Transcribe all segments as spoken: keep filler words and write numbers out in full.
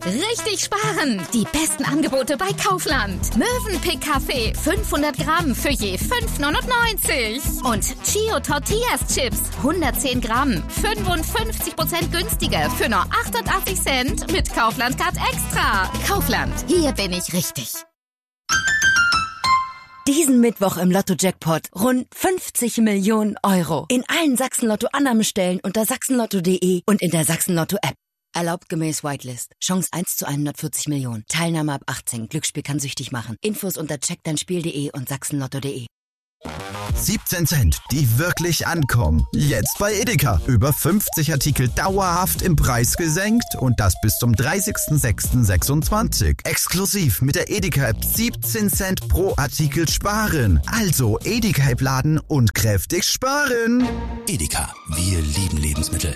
Richtig sparen! Die besten Angebote bei Kaufland. Mövenpick Kaffee fünfhundert Gramm für je fünf neunundneunzig. Und Chio Tortillas Chips hundertzehn Gramm, fünfundfünfzig Prozent günstiger für nur achtundachtzig Cent mit Kaufland Card Extra. Kaufland, hier bin ich richtig. Diesen Mittwoch im Lotto-Jackpot rund fünfzig Millionen Euro. In allen Sachsen-Lotto-Annahmestellen unter sachsenlotto punkt de und in der Sachsen-Lotto-App. Erlaubt gemäß Whitelist. Chance eins zu hundertvierzig Millionen. Teilnahme ab achtzehn. Glücksspiel kann süchtig machen. Infos unter check dein spiel punkt de und sachsenlotto punkt de. siebzehn Cent, die wirklich ankommen. Jetzt bei Edeka. Über fünfzig Artikel dauerhaft im Preis gesenkt und das bis zum dreißigsten sechsten sechsundzwanzig. Exklusiv mit der Edeka-App siebzehn Cent pro Artikel sparen. Also Edeka-App laden und kräftig sparen. Edeka, wir lieben Lebensmittel.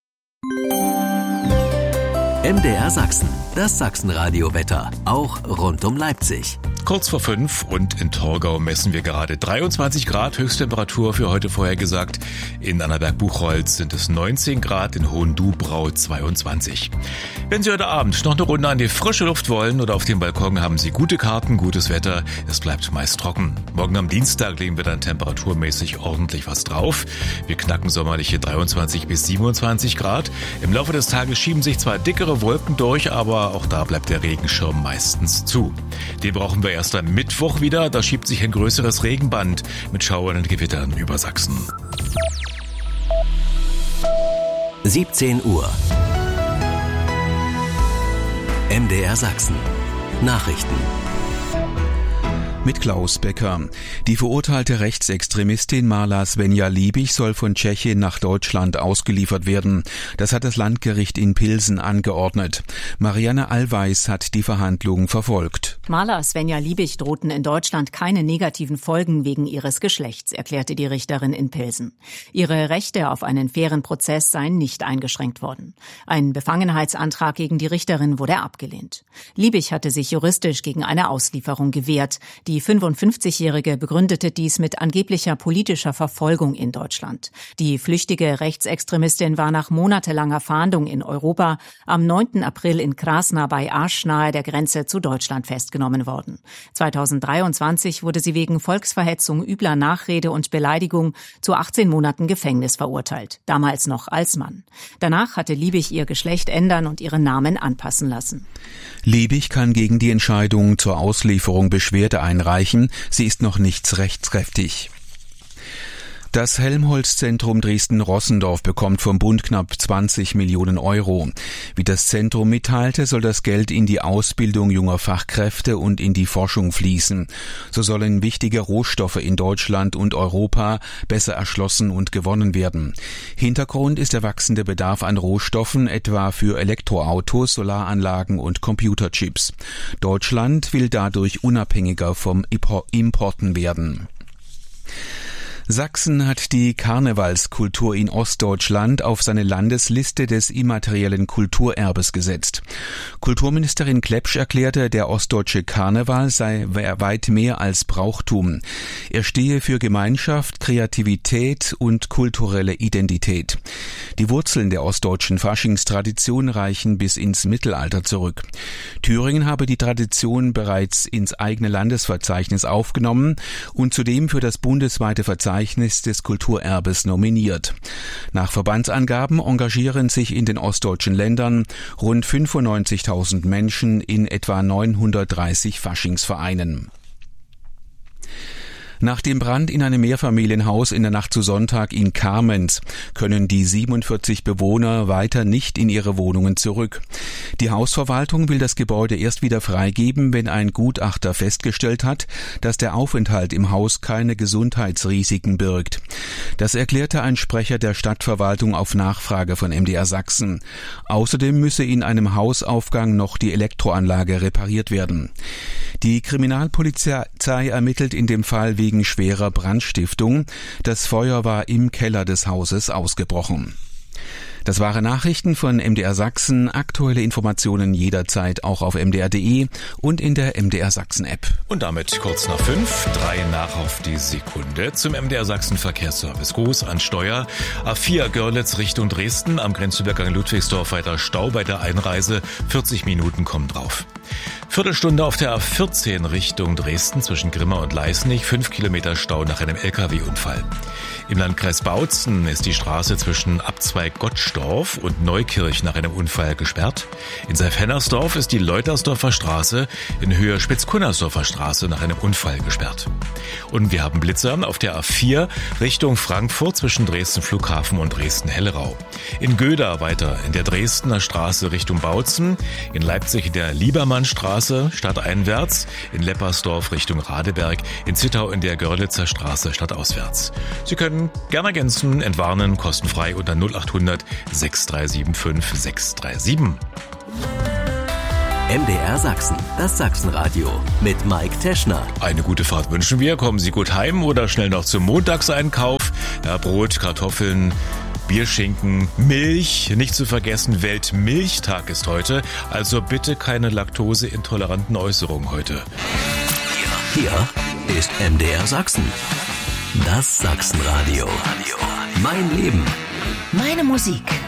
M D R Sachsen, das Sachsenradio-Wetter, auch rund um Leipzig. Kurz vor fünf und in Torgau messen wir gerade dreiundzwanzig Grad Höchsttemperatur für heute vorhergesagt. In Annaberg-Buchholz sind es neunzehn Grad, in Hohendubrau zweiundzwanzig. Wenn Sie heute Abend noch eine Runde an die frische Luft wollen oder auf dem Balkon, haben Sie gute Karten, gutes Wetter. Es bleibt meist trocken. Morgen am Dienstag legen wir dann temperaturmäßig ordentlich was drauf. Wir knacken sommerliche dreiundzwanzig bis siebenundzwanzig Grad. Im Laufe des Tages schieben sich zwar dickere Wolken durch, aber auch da bleibt der Regenschirm meistens zu. Den brauchen wir erst am Mittwoch wieder. Da schiebt sich ein größeres Regenband mit Schauern und Gewittern über Sachsen. siebzehn Uhr. M D R Sachsen. Nachrichten. Mit Klaus Becker. Die verurteilte Rechtsextremistin Marla Svenja Liebig soll von Tschechien nach Deutschland ausgeliefert werden. Das hat das Landgericht in Pilsen angeordnet. Marianne Allweis hat die Verhandlungen verfolgt. Marla Svenja Liebig drohten in Deutschland keine negativen Folgen wegen ihres Geschlechts, erklärte die Richterin in Pilsen. Ihre Rechte auf einen fairen Prozess seien nicht eingeschränkt worden. Ein Befangenheitsantrag gegen die Richterin wurde abgelehnt. Liebig hatte sich juristisch gegen eine Auslieferung gewehrt. Die fünfundfünfzigjährige begründete dies mit angeblicher politischer Verfolgung in Deutschland. Die flüchtige Rechtsextremistin war nach monatelanger Fahndung in Europa am neunten April in Krasna bei Asch nahe der Grenze zu Deutschland festgenommen worden. zweitausenddreiundzwanzig wurde sie wegen Volksverhetzung, übler Nachrede und Beleidigung zu achtzehn Monaten Gefängnis verurteilt, damals noch als Mann. Danach hatte Liebig ihr Geschlecht ändern und ihren Namen anpassen lassen. Liebig kann gegen die Entscheidung zur Auslieferung Beschwerde einreichen. Sie ist noch nicht rechtskräftig. Das Helmholtz-Zentrum Dresden-Rossendorf bekommt vom Bund knapp zwanzig Millionen Euro. Wie das Zentrum mitteilte, soll das Geld in die Ausbildung junger Fachkräfte und in die Forschung fließen. So sollen wichtige Rohstoffe in Deutschland und Europa besser erschlossen und gewonnen werden. Hintergrund ist der wachsende Bedarf an Rohstoffen, etwa für Elektroautos, Solaranlagen und Computerchips. Deutschland will dadurch unabhängiger vom Importen werden. Sachsen hat die Karnevalskultur in Ostdeutschland auf seine Landesliste des immateriellen Kulturerbes gesetzt. Kulturministerin Klepsch erklärte, der ostdeutsche Karneval sei weit mehr als Brauchtum. Er stehe für Gemeinschaft, Kreativität und kulturelle Identität. Die Wurzeln der ostdeutschen Faschingstradition reichen bis ins Mittelalter zurück. Thüringen habe die Tradition bereits ins eigene Landesverzeichnis aufgenommen und zudem für das bundesweite Verzeichnis des Kulturerbes nominiert. Nach Verbandsangaben engagieren sich in den ostdeutschen Ländern rund fünfundneunzigtausend Menschen in etwa neunhundertdreißig Faschingsvereinen. Nach dem Brand in einem Mehrfamilienhaus in der Nacht zu Sonntag in Kamenz können die siebenundvierzig Bewohner weiter nicht in ihre Wohnungen zurück. Die Hausverwaltung will das Gebäude erst wieder freigeben, wenn ein Gutachter festgestellt hat, dass der Aufenthalt im Haus keine Gesundheitsrisiken birgt. Das erklärte ein Sprecher der Stadtverwaltung auf Nachfrage von M D R Sachsen. Außerdem müsse in einem Hausaufgang noch die Elektroanlage repariert werden. Die Kriminalpolizei ermittelt in dem Fall wegen schwerer Brandstiftung. Das Feuer war im Keller des Hauses ausgebrochen. Das waren Nachrichten von M D R Sachsen. Aktuelle Informationen jederzeit auch auf m d r punkt d e und in der M D R Sachsen App. Und damit kurz nach fünf, drei nach auf die Sekunde zum M D R Sachsen Verkehrsservice. Groß an Steuer. A vier Görlitz Richtung Dresden. Am Grenzübergang Ludwigsdorf weiter Stau bei der Einreise. vierzig Minuten kommen drauf. Viertelstunde auf der A vierzehn Richtung Dresden zwischen Grimma und Leisnig. Fünf Kilometer Stau nach einem L K W-Unfall. Im Landkreis Bautzen ist die Straße zwischen Abzweig Gottsdorf und Neukirch nach einem Unfall gesperrt. In Seif-Hennersdorf ist die Leutersdorfer Straße in Höhe Spitzkunnersdorfer Straße nach einem Unfall gesperrt. Und wir haben Blitzer auf der A vier Richtung Frankfurt zwischen Dresden Flughafen und Dresden-Hellerau. In Göda weiter in der Dresdner Straße Richtung Bautzen. In Leipzig in der Liebermannstraße stadteinwärts. In Leppersdorf Richtung Radeberg. In Zittau in der Görlitzer Straße stadtauswärts. Sie können gerne ergänzen, entwarnen, kostenfrei unter null acht hundert sechs drei sieben fünf sechs drei sieben. M D R Sachsen, das Sachsenradio mit Mike Teschner. Eine gute Fahrt wünschen wir. Kommen Sie gut heim oder schnell noch zum Montagseinkauf. Ja, Brot, Kartoffeln, Bierschinken, Milch. Nicht zu vergessen, Weltmilchtag ist heute. Also bitte keine laktoseintoleranten Äußerungen heute. Hier, hier ist M D R Sachsen. Das Sachsenradio. Mein Leben. Meine Musik.